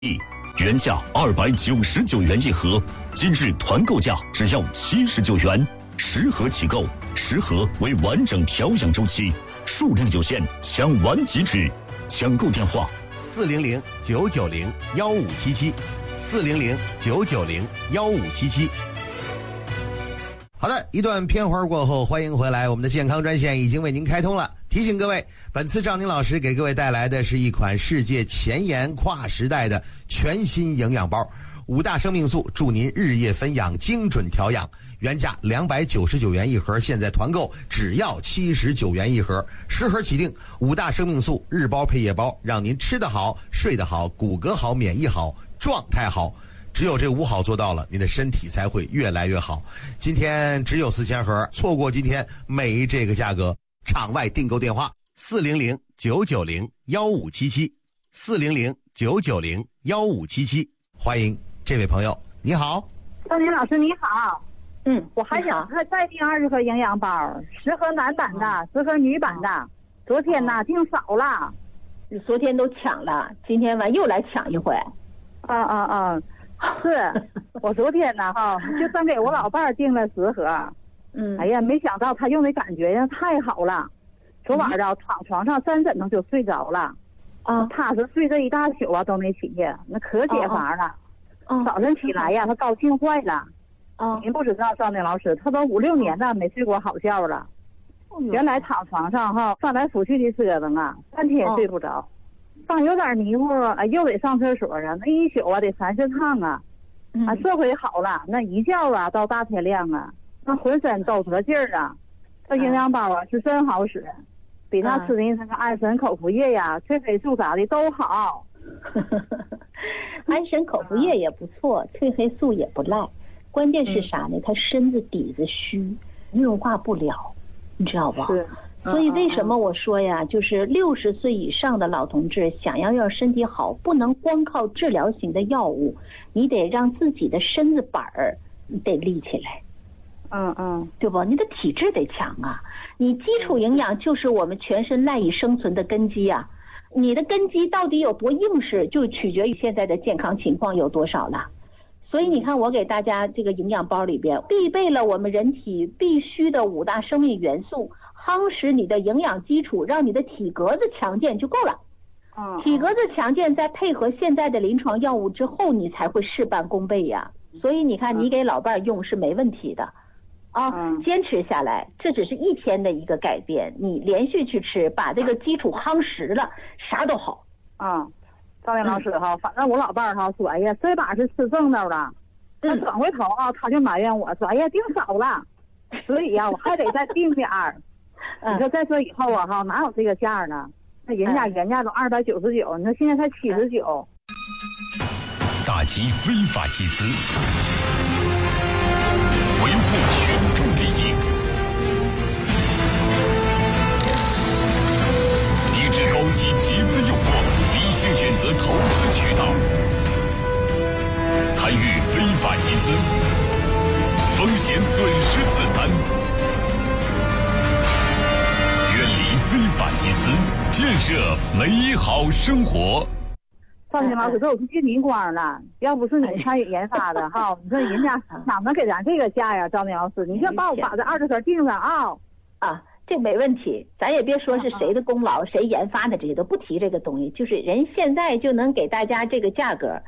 原价299元一盒，今日团购价只要79元，10盒起购，10盒为完整调养周期，数量有限，抢完即止。抢购电话 ：400-990-1577，400-990-1577。好的，一段片花过后，欢迎回来，我们的健康专线已经为您开通了。提醒各位，本次赵宁老师给各位带来的是一款世界前沿跨时代的全新营养包，5大生命素，助您日夜分养，精准调养。原价299元一盒，现在团购只要79元一盒，10盒起订。5大生命素日包配夜包，让您吃得好，睡得好，骨骼好，免疫好，状态好。只有这5好做到了，您的身体才会越来越好。今天只有4000盒，错过今天没这个价格。场外订购电话：400-990-1577，400-990-1577。欢迎这位朋友，你好。 赵宁老师你好。我还想再订20盒营养包，10盒男版的，10盒女版的。昨天呢订少了， 昨天都抢了，今天完又来抢一回。 是我昨天呢就算给我老伴儿订了10盒。哎呀，没想到他用的感觉呀太好了。昨晚躺床上沾枕头就睡着了。他是睡这一大宿都没起去，那可解乏了。早晨起来呀，他高兴坏了。您不知道赵宁老师，他都5、6年了没睡过好觉了。原来躺床上翻来覆去的折腾啊，半天也睡不着。上有点迷糊，又得上厕所啊，那一宿得3、4趟啊。这回好了，那一觉到大天亮啊，那浑身都得劲儿啊。这营养包是真好使，比他吃的那个安神口服液呀、褪黑素啥的都好。 安神口服液也不错，褪黑素也不赖，关键是啥呢？他身子底子虚，运化不了，你知道不？ 是。 所以为什么我说呀，就是60岁以上的老同志想要身体好，不能光靠治疗型的药物，你得让自己的身子板儿得立起来。对不？你的体质得强啊！你基础营养就是我们全身赖以生存的根基啊！你的根基到底有多硬实，就取决于现在的健康情况有多少了。所以你看，我给大家这个营养包里边必备了我们人体必须的5大生命元素，夯实你的营养基础，让你的体格子强健就够了。体格子强健，再配合现在的临床药物之后，你才会事半功倍呀。所以你看，你给老伴儿用是没问题的。坚持下来，这只是1天的一个改变，你连续去吃，把这个基础夯实了，啥都好。 赵宁老师反正我老伴儿说，哎呀，这把是吃正道了。那转回头他就埋怨我说，哎呀，订少了，所以我还得再订点儿。你说在这以后哪有这个价呢？那人家原价都299，你说现在才79。 打击非法集资，维护群众利益，抵制高息集资诱惑，理性选择投资渠道，参与非法集资，风险损失自担。远离非法集资，建设美好生活。 赵宁老师都有进民光了，要不是你参与研发的你说人家哪能给咱这个价呀？赵宁老师，你就帮我把这20盒订上这没问题，咱也别说是谁的功劳，谁研发的，这些都不提这个东西，就是人现在就能给大家这个价格，